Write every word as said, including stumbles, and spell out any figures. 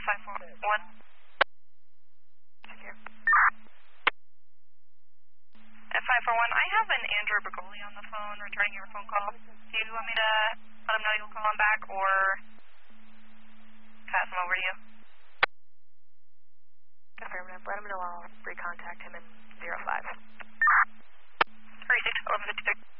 five four one. Secure. F five four one, I have an Andrew Bergoli on the phone returning your phone call. Do you want me to let him know you'll call him back or pass him over to you? Affirmative. Let him know I'll recontact him in zero five. Three six eleven fifty six.